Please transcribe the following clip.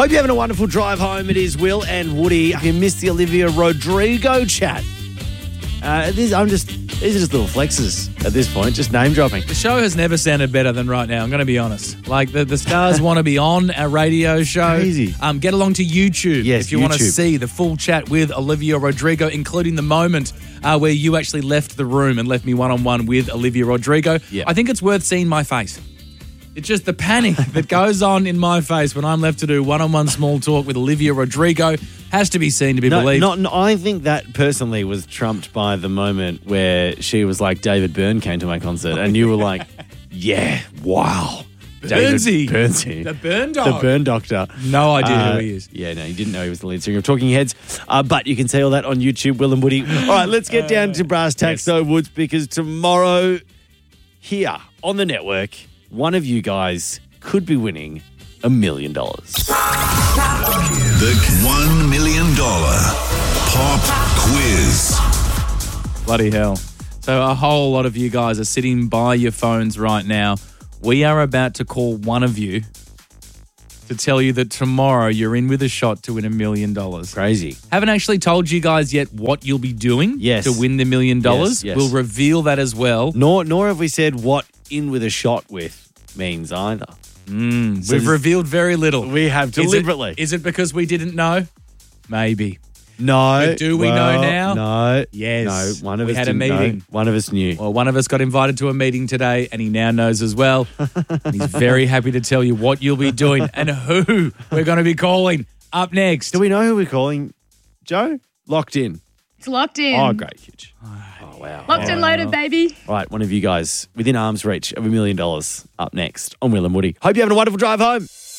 Hope you're having a wonderful drive home. It is Will and Woody. If you missed the Olivia Rodrigo chat, these are just little flexes at this point, just name dropping. The show has never sounded better than right now, I'm going to be honest. Like, the stars want to be on our radio show. Crazy. Get along to YouTube Yes, if you want to YouTube. see the full chat with Olivia Rodrigo, including the moment where you actually left the room and left me one-on-one with Olivia Rodrigo. Yeah. I think it's worth seeing my face. It's just the panic that goes on in my face when I'm left to do one-on-one small talk with Olivia Rodrigo has to be seen to be believed. I think that personally was trumped by the moment where she was like, David Byrne came to my concert, and you were like, yeah, wow. Bernsey. Bernsey. The Burn The Dog. Burn Doctor. No idea who he is. Yeah, no, you didn't know he was the lead singer of Talking Heads. But you can see all that on YouTube, Will and Woody. All right, let's get down to brass tacks, though, Woods, because tomorrow here on the network, one of you guys could be winning $1 million. The $1 million pop quiz. Bloody hell. So a whole lot of you guys are sitting by your phones right now. We are about to call one of you to tell you that tomorrow you're in with a shot to win $1 million. Crazy. Haven't actually told you guys yet what you'll be doing Yes. to win the $1 million. Yes. We'll reveal that as well. Nor have we said what in with a shot with means either. We've revealed very little. We have deliberately. Is it because we didn't know? Maybe. No. But do we know now? No. Yes. No. One of We us had a didn't know. meeting. One of us knew. Well, one of us got invited to a meeting today and he now knows as well. And he's very happy to tell you what you'll be doing and who we're going to be calling up next. Do we know who we're calling? Joe? Locked in. It's locked in. Oh, great. Huge. Oh, wow. Locked and loaded, baby. All right, one of you guys within arm's reach of $1 million up next on Will and Woody. Hope you're having a wonderful drive home.